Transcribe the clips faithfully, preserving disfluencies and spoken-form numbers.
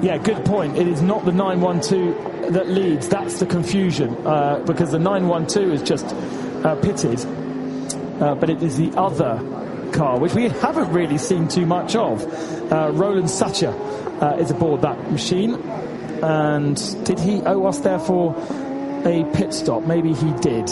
Yeah, good point. It is not the nine one two that leads. That's the confusion, uh, because the nine one two is just uh, pitted, uh, but it is the other car, which we haven't really seen too much of. Uh, Roland Sacher uh, is aboard that machine. And did he owe us, therefore, a pit stop? Maybe he did.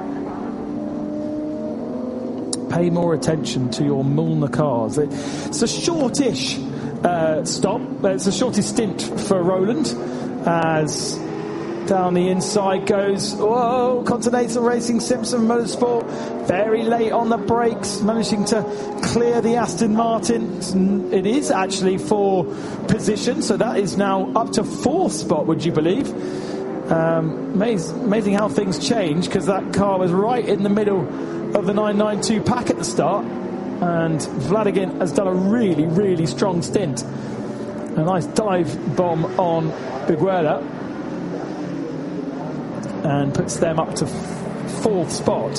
Pay more attention to your Mulliner cars. It's a shortish uh, stop. It's a shortish stint for Roland, as down the inside goes, whoa, Continental Racing, Simpson Motorsport, very late on the brakes, managing to clear the Aston Martin. It is actually for position, so that is now up to fourth spot, would you believe? Um, amazing, amazing how things change, because that car was right in the middle of the nine ninety-two pack at the start, and Vladagin has done a really, really strong stint. A nice dive bomb on Biguela, and puts them up to f- fourth spot.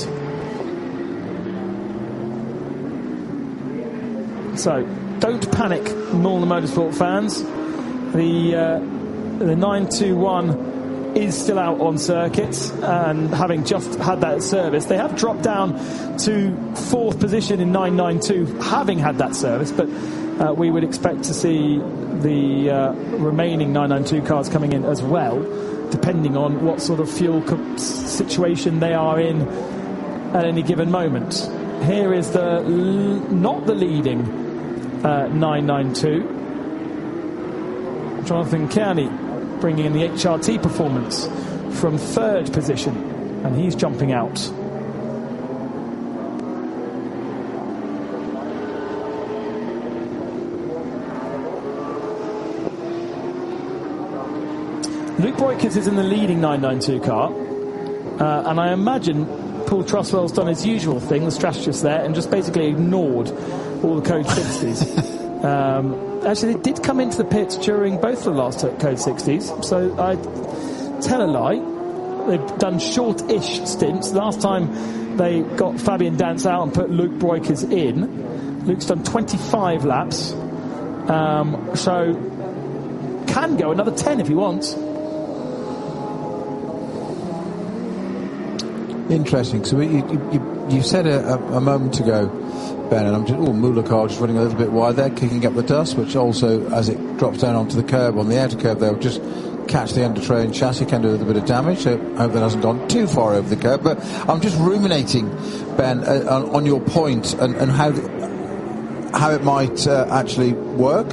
So don't panic, Mulliner Motorsport fans. The uh, the nine two one is still out on circuit, and having just had that service, they have dropped down to fourth position in nine ninety-two, having had that service, but uh, we would expect to see the uh, remaining nine ninety-two cars coming in as well, depending on what sort of fuel co- situation they are in at any given moment. Here is the l- not the leading uh, nine ninety-two. Jonathan Kearney bringing in the H R T performance from third position, and he's jumping out. Luke Breukers is in the leading nine ninety-two car, uh, and I imagine Paul Truswell's done his usual thing, the strategist there, and just basically ignored all the code sixties. um, actually, they did come into the pits during both the last code sixties, so I tell a lie. They've done short-ish stints. Last time they got Fabian Dance out and put Luke Breukers in. Luke's done twenty-five laps, um, so can go another ten if he wants. Interesting. So you, you, you said a, a moment ago, Ben, and I'm just, oh, Muller car just running a little bit wide there, kicking up the dust, which also, as it drops down onto the curb, on the outer curb, they'll just catch the under-train chassis, can do a little bit of damage. So I hope that hasn't gone too far over the curb. But I'm just ruminating, Ben, uh, on, on your point and, and how how it might uh, actually work.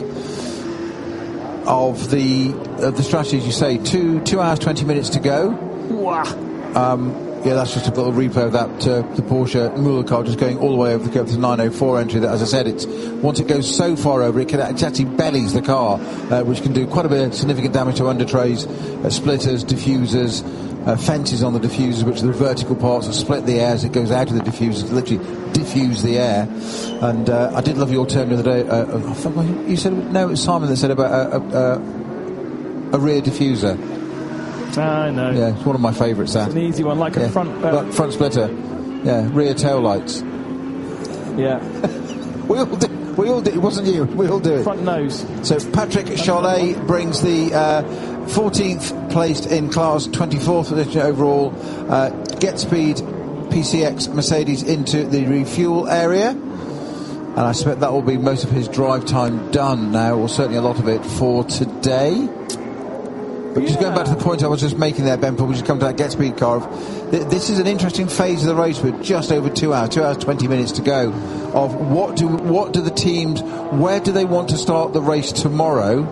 Of the of the strategies you say, two two hours twenty minutes to go. Wow. Um, Yeah, that's just a little replay of that, uh, the Porsche Muller car just going all the way over the curve to the nine oh four entry. That, as I said, it's once it goes so far over, it can it actually bellies the car, uh, which can do quite a bit of significant damage to undertrays, uh, splitters, diffusers, uh, fences on the diffusers, which are the vertical parts that split the air as it goes out of the diffusers to literally diffuse the air. And uh, I did love your term the other day. Uh, I thought you said, no, it was Simon that said about a, a, a rear diffuser. I know. Yeah, it's one of my favourites. That it's an easy one, like yeah. a front uh, like front splitter. Yeah, rear tail lights. Yeah, we all do. We all do. It wasn't you. We all do it. Front nose. So Patrick Charlet brings the uh, fourteenth placed in class, twenty-fourth position overall. Uh, Get Speed P C X Mercedes into the refuel area, and I suspect that will be most of his drive time done now, or certainly a lot of it for today. But just yeah. going back to the point I was just making there, Ben, before we just come to that Get Speed car, this is an interesting phase of the race with just over two hours, two hours twenty minutes to go. Of what do what do the teams, where do they want to start the race tomorrow?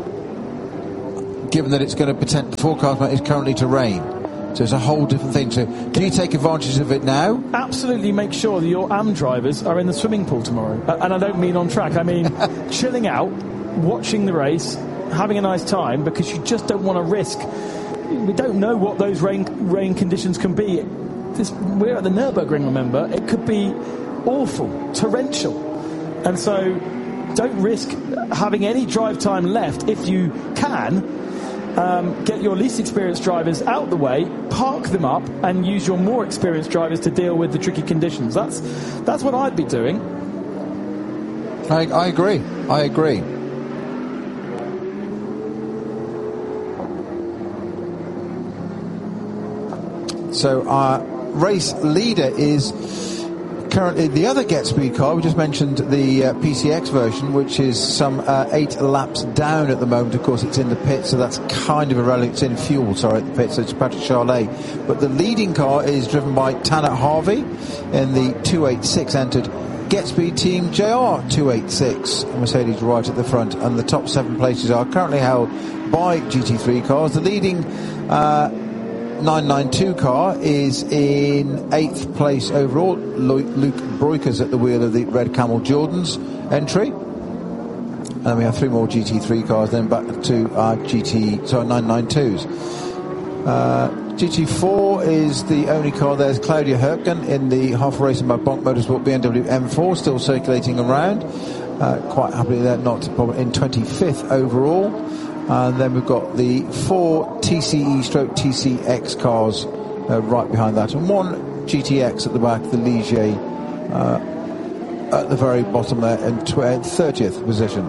Given that it's going to pretend the forecast is currently to rain, so it's a whole different thing. So can you take advantage of it now? Absolutely, make sure that your A M drivers are in the swimming pool tomorrow, uh, and I don't mean on track. I mean chilling out, watching the race, having a nice time, because you just don't want to risk. We don't know what those rain rain conditions can be. This, we're at the Nürburgring, remember. It could be awful, torrential, and so don't risk having any drive time left if you can. Um, get your least experienced drivers out the way, park them up, and use your more experienced drivers to deal with the tricky conditions. That's that's what I'd be doing. I, I agree. I agree. So our race leader is currently the other Get Speed car. We just mentioned the uh, P C X version, which is some uh, eight laps down at the moment. Of course, it's in the pit, so that's kind of irrelevant. It's in fuel, sorry, at the pit, so it's Patrick Charlet. But the leading car is driven by Tanner Harvey in the two eighty-six entered Get Speed team J R two eighty-six. Mercedes right at the front, and the top seven places are currently held by G T three cars. The leading uh, nine ninety-two car is in eighth place overall. Luke Breukers at the wheel of the Red Camel Jordan's entry. And we have three more G T three cars, then back to our G T, sorry, nine ninety-twos. Uh, G T four is the only car. There's Claudia Herken in the half racing by Bonk Motorsport B M W M four, still circulating around. Uh, quite happily they're not in twenty-fifth overall. And then we've got the four T C E stroke T C X cars uh, right behind that, and one G T X at the back, the Ligier, uh, at the very bottom there in thirtieth position.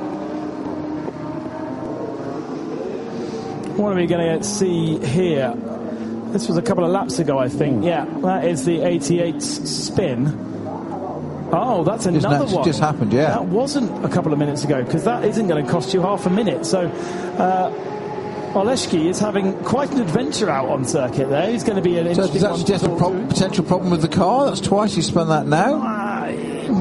What are we going to see here? This was a couple of laps ago, I think. Yeah, that is the eighty-eight spin. Oh, that's another just, one. Just happened, yeah. That wasn't a couple of minutes ago, because that isn't going to cost you half a minute. So, uh, Oleski is having quite an adventure out on circuit there. He's going to be an so interesting that's one. Just a pro- potential problem with the car. That's twice you spun that now. I,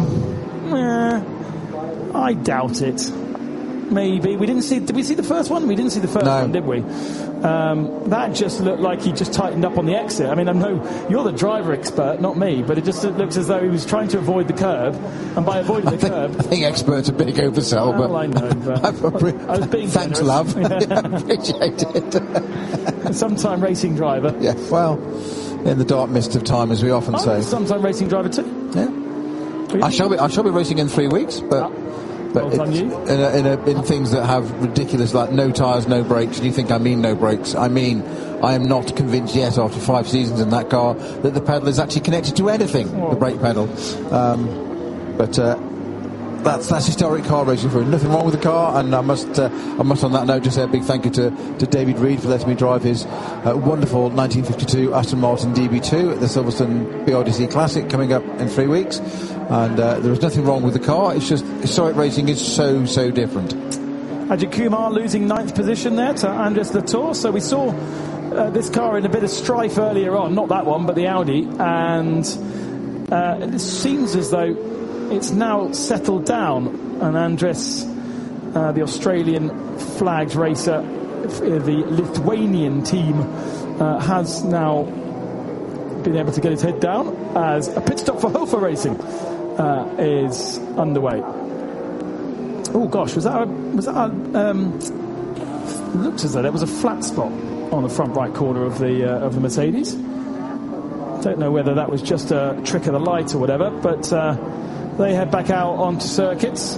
eh, I doubt it. Maybe we didn't see. Did we see the first one? We didn't see the first no. one, did we? Um, that just looked like he just tightened up on the exit. I mean, I know you're the driver expert, not me, but it just it looks as though he was trying to avoid the curb, and by avoiding the I think, curb, I think experts are big oversell. Well, but I know. But I was being thanks, generous. love. Yeah, appreciate it. Sometime racing driver. Yeah, well, in the dark mist of time, as we often I'm say. a sometime racing driver too. Yeah. Really? I shall be. I shall be racing in three weeks, but. Ah. But well in, a, in, a, in things that have ridiculous, like no tyres, no brakes, and you think I mean no brakes. I mean, I am not convinced yet, after five seasons in that car, that the pedal is actually connected to anything, oh. the brake pedal. Um, but uh, that's that's historic car racing for him. Nothing wrong with the car, and I must, uh, I must on that note just say a big thank you to, to David Reed for letting me drive his uh, wonderful nineteen fifty-two Aston Martin D B two at the Silverstone B R D C Classic coming up in three weeks. And uh, there was nothing wrong with the car. It's just historic racing is so, so different. Ajit Kumar losing ninth position there to Andres Latour. So we saw uh, this car in a bit of strife earlier on. Not that one, but the Audi. And uh, it seems as though it's now settled down. And Andres, uh, the Australian flagged racer, the Lithuanian team, uh, has now been able to get his head down as a pit stop for Hofer Racing uh, is underway. Oh gosh, was that a, was that a, um, looks as though there was a flat spot on the front right corner of the uh, of the Mercedes. Don't know whether that was just a trick of the light or whatever, but uh, they head back out onto circuits.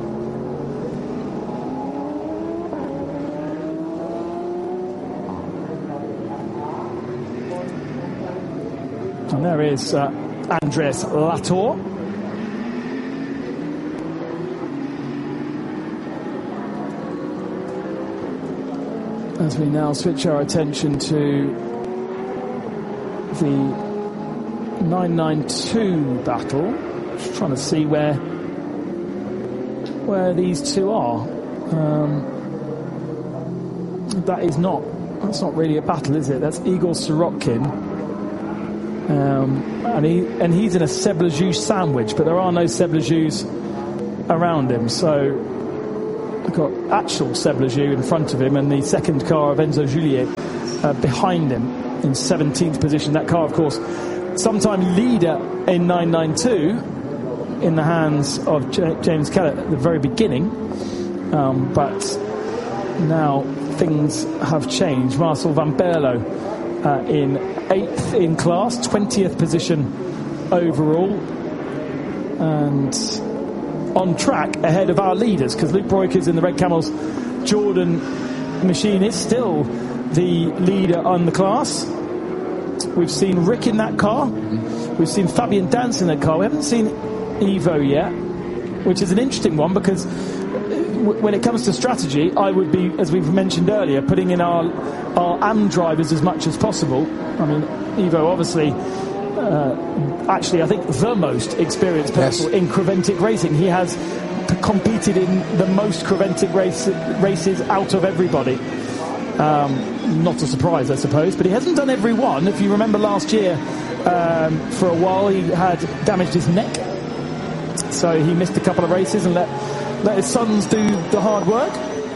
And there is uh, Andres Latour. As we now switch our attention to the nine ninety-two battle, just trying to see where where these two are. Um, that is not that's not really a battle, is it? That's Igor Sorokin. Um, and he and he's in a Seb-Lejou sandwich, but there are no Seb-Lejous around him. So we've got actual Seb-Lejou in front of him, and the second car of Enzo Juliet uh, behind him in seventeenth position. That car, of course, sometime leader in nine ninety-two in the hands of J- James Kellett at the very beginning, um, but now things have changed. Marcel Van Berlo Uh, in eighth in class, twentieth position overall, and on track ahead of our leaders, because Luke Breukers in the Red Camels Jordan machine is still the leader on the class. We've seen Rick in that car, we've seen Fabian Dance in that car, we haven't seen Ivo yet, which is an interesting one, because when it comes to strategy, I would be, as we've mentioned earlier, putting in our our A M drivers as much as possible. I mean, Ivo, obviously, uh, actually, I think the most experienced person yes. in Creventic racing. He has p- competed in the most Creventic race, races out of everybody. Um, not a surprise, I suppose, but he hasn't done every one. If you remember last year, um, for a while he had damaged his neck, so he missed a couple of races and let let his sons do the hard work.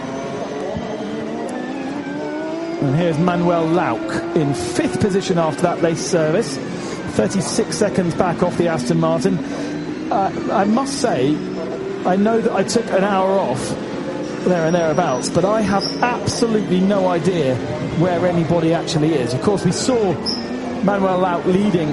And here's Manuel Lauk in fifth position after that race service, thirty-six seconds back off the Aston Martin. Uh, I must say, I know that I took an hour off there and thereabouts, but I have absolutely no idea where anybody actually is. Of course, we saw Manuel Lauk leading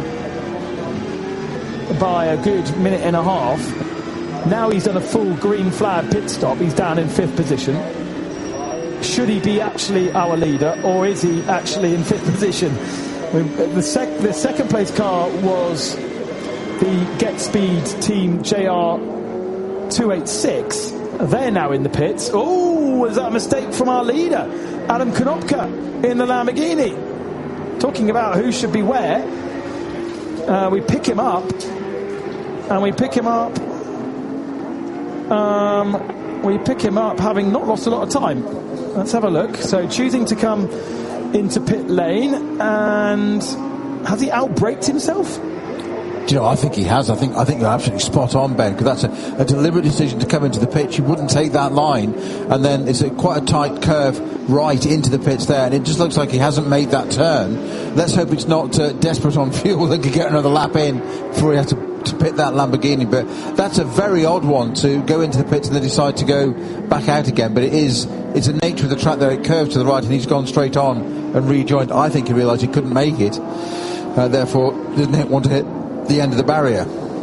by a good minute and a half. Now he's done a full green flag pit stop. He's down in fifth position. Should he be actually our leader, or is he actually in fifth position? The, sec- the second place car was the Get Speed team J R two eighty-six. They're now in the pits. Oh, was that a mistake from our leader, Adam Konopka, in the Lamborghini? Talking about who should be where. Uh, we pick him up, and we pick him up. Um, we pick him up having not lost a lot of time. Let's have a look. So choosing to come into pit lane, and has he outbraked himself? Do you know, I think he has. I think I think you're absolutely spot on, Ben, because that's a, a deliberate decision to come into the pits. You wouldn't take that line, and then it's a, quite a tight curve right into the pits there, and it just looks like he hasn't made that turn. Let's hope it's not uh, desperate on fuel and can get another lap in before he has to, to pit that Lamborghini. But that's a very odd one, to go into the pits and then decide to go back out again. But it is it's the nature of the track there. It curves to the right, and he's gone straight on and rejoined. I think he realised he couldn't make it, uh, therefore didn't want to hit the end of the barrier.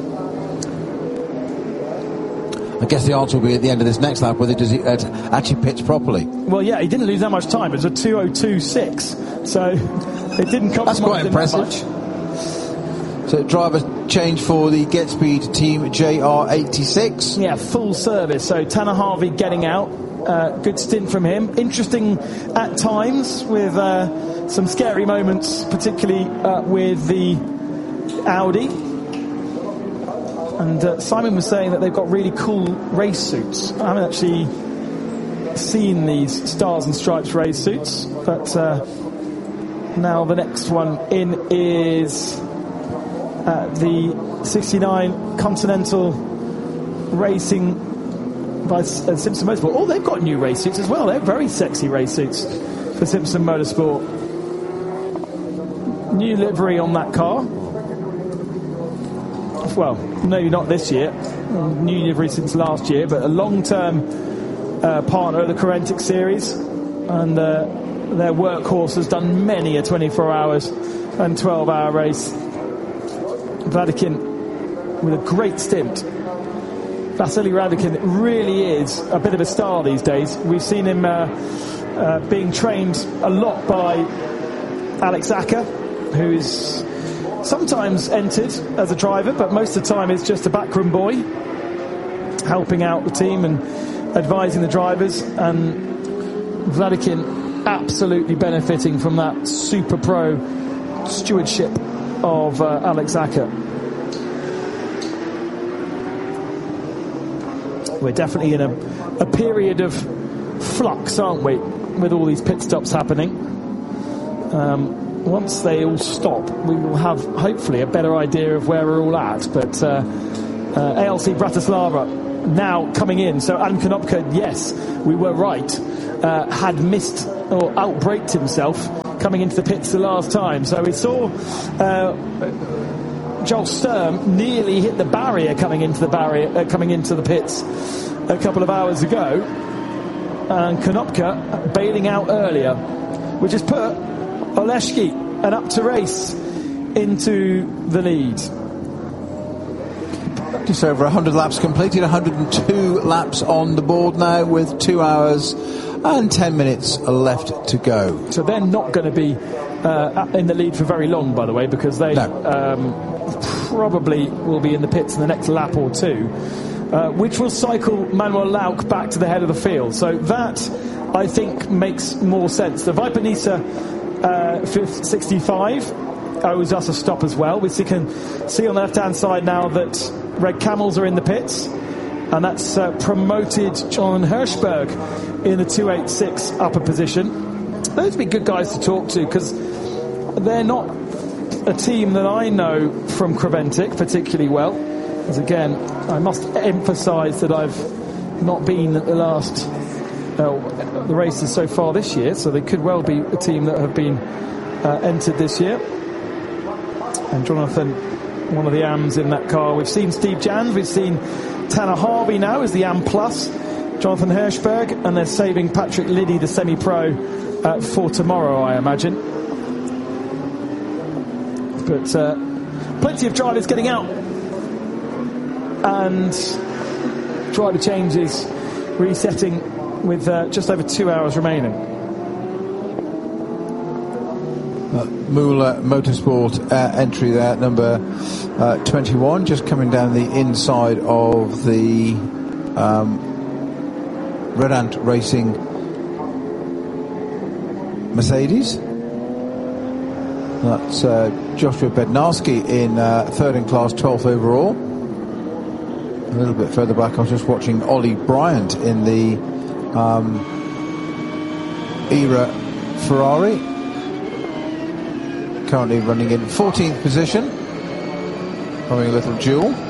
I guess the answer will be at the end of this next lap, whether does he uh, actually pits properly. Well, yeah, he didn't lose that much time. It was a two oh two six, so it didn't compromise. That's quite impressive. That much. So driver change for the Get Speed team J R eighty-six. Yeah, full service. So Tanner Harvey getting out. Uh, good stint from him. Interesting at times, with uh, some scary moments, particularly uh, with the Audi. And uh, Simon was saying that they've got really cool race suits. I haven't actually seen these Stars and Stripes race suits, but uh, now the next one in is uh, the sixty-nine Continental Racing by uh, Simpson Motorsport. Oh, they've got new race suits as well. They're very sexy race suits for Simpson Motorsport. New livery on that car. Well, maybe not this year, new livery since last year, but a long-term uh, partner of the Creventic series, and uh, their workhorse has done many a twenty-four hours and twelve hour race. Vladikin with a great stint. Vasily Radikin really is a bit of a star these days. We've seen him uh, uh, being trained a lot by Alex Acker, who is sometimes entered as a driver, but most of the time is just a backroom boy, helping out the team and advising the drivers. And Vladikin absolutely benefiting from that super pro stewardship of uh, Alex Acker. We're definitely in a, a period of flux, aren't we, with all these pit stops happening. Um, once they all stop, we will have hopefully a better idea of where we're all at. But uh, uh, A L C Bratislava now coming in. So Adam Konopka, yes, we were right, uh, had missed or outbraked himself coming into the pits the last time. So we saw uh, Joel Sturm nearly hit the barrier coming into the barrier, uh, coming into the pits a couple of hours ago, and Konopka bailing out earlier, which has put Oleski and Up to Race into the lead. Just over one hundred laps completed, one hundred two laps on the board now, with two hours and ten minutes left to go. So they're not going to be uh, in the lead for very long, by the way, because they no. um, probably will be in the pits in the next lap or two, uh, which will cycle Manuel Lauk back to the head of the field. So that, I think, makes more sense. The Viper Nisa uh, sixty-five owes us a stop as well. We see, can see on the left-hand side now that Red Camels are in the pits, and that's uh, promoted Jonathan Hirschberg in the two eighty-six upper position. Those would be good guys to talk to, because they're not a team that I know from Creventic particularly well. As again, I must emphasise that I've not been at the last uh, the races so far this year, so they could well be a team that have been uh, entered this year. And Jonathan, one of the A Ms in that car. We've seen Steve Jans, we've seen Tanner Harvey now as the A M Plus, Jonathan Hirschberg, and they're saving Patrick Liddy, the semi-pro, uh, for tomorrow, I imagine. But uh, plenty of drivers getting out, and driver changes resetting with uh, just over two hours remaining. Uh, Moolah Motorsport uh, entry there, number uh, twenty-one, just coming down the inside of the um, Red Ant Racing Mercedes. That's uh, Joshua Bednarski in uh, third in class, twelfth overall. A little bit further back, I was just watching Ollie Bryant in the um, Era Ferrari, currently running in fourteenth position, having a little duel.